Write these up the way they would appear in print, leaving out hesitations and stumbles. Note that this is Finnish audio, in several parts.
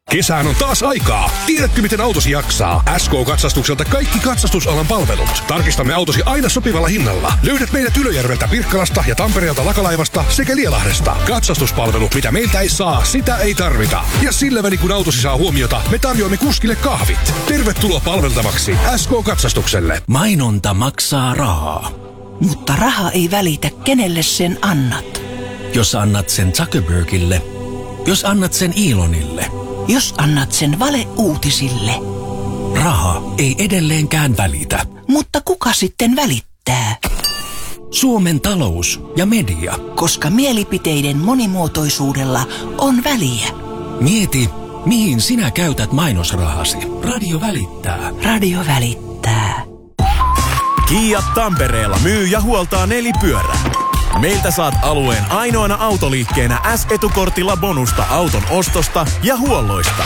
Kesään on taas aikaa. Tiedätkö, miten autosi jaksaa? SK-katsastukselta kaikki katsastusalan palvelut. Tarkistamme autosi aina sopivalla hinnalla. Löydät meidät Ylöjärveltä, Pirkkalasta ja Tampereelta Lakalaivasta sekä Lielahdesta. Katsastuspalvelu, mitä meiltä ei saa, sitä ei tarvita. Ja sillä välin, kun autosi saa huomiota, me tarjoamme kuskille kahvit. Tervetuloa palveltavaksi SK-katsastukselle. Mainonta maksaa rahaa. Mutta raha ei välitä, kenelle sen annat. Jos annat sen Zuckerbergille, jos annat sen Elonille, jos annat sen valeuutisille. Raha ei edelleenkään välitä. Mutta kuka sitten välittää? Suomen talous ja media. Koska mielipiteiden monimuotoisuudella on väliä. Mieti, mihin sinä käytät mainosrahasi. Radio välittää. Radio välittää. Kia Tampereella myy ja huoltaa nelipyörää. Meiltä saat alueen ainoana autoliikkeenä S-etukortilla bonusta auton ostosta ja huolloista.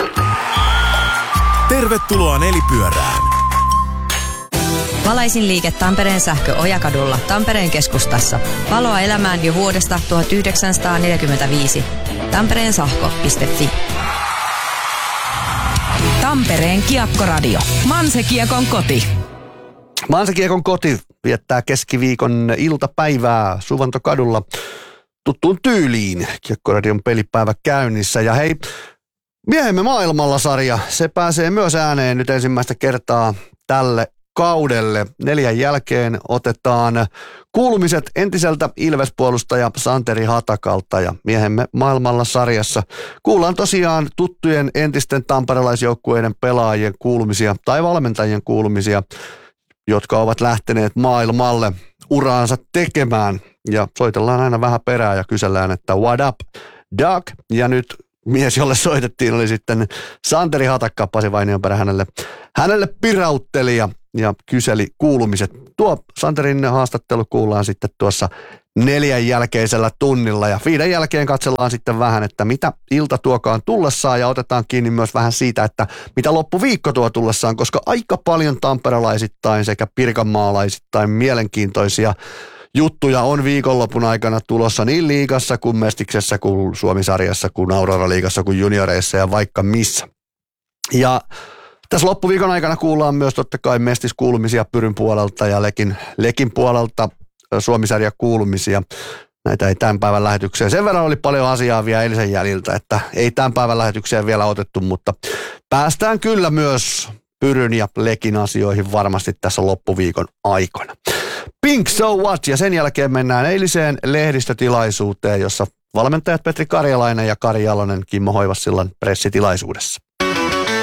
Tervetuloa nelipyörään. Valaisin liike Tampereen sähkö Ojakadulla Tampereen keskustassa. Valoa elämään jo vuodesta 1945. tampereensahko.fi. Tampereen Kiekkoradio. Mansekiekon koti. Mansekiekon koti viettää keskiviikon iltapäivää Suvantokadulla tuttuun tyyliin. Kiekkoradion pelipäivä käynnissä. Ja hei, Miehemme maailmalla -sarja, se pääsee myös ääneen nyt ensimmäistä kertaa tälle kaudelle. 4 jälkeen otetaan kuulumiset entiseltä Ilves-puolustaja Santeri Hatakalta, ja Miehemme maailmalla -sarjassa kuullaan tosiaan tuttujen entisten tamperelaisjoukkueiden pelaajien kuulumisia tai valmentajien kuulumisia, jotka ovat lähteneet maailmalle uraansa tekemään, ja soitellaan aina vähän perään ja kysellään, että what up, Doc? Ja nyt mies, jolle soitettiin, oli sitten Santeri Hatakka. Pasi Vainionperä hänelle pirautteli ja kyseli kuulumiset. Tuo Santerin haastattelu kuullaan sitten tuossa 4 jälkeisellä tunnilla, ja 5 jälkeen katsellaan sitten vähän, että mitä ilta tuokaan tullessaan, ja otetaan kiinni myös vähän siitä, että mitä loppuviikko tuo tullessaan, koska aika paljon tamperelaisittain sekä pirkanmaalaisittain mielenkiintoisia juttuja on viikonlopun aikana tulossa niin liigassa kuin Mestiksessä kuin Suomi-sarjassa kuin Aurora-liigassa kuin junioreissa ja vaikka missä. Ja tässä loppuviikon aikana kuullaan myös totta kai Mestis-kuulumisia Pyryn puolelta ja Lekin puolelta Suomi-sarja kuulumisia. Näitä ei tämän päivän lähetykseen. Sen verran oli paljon asiaa vielä eilisen jäljiltä, että ei tämän päivän lähetykseen vielä otettu, mutta päästään kyllä myös Pyryn ja Lekin asioihin varmasti tässä loppuviikon aikana. Pink So What, ja sen jälkeen mennään eiliseen lehdistötilaisuuteen, jossa valmentajat Petri Karjalainen ja Kari Jalonen Kimmo Hoivassillan pressitilaisuudessa.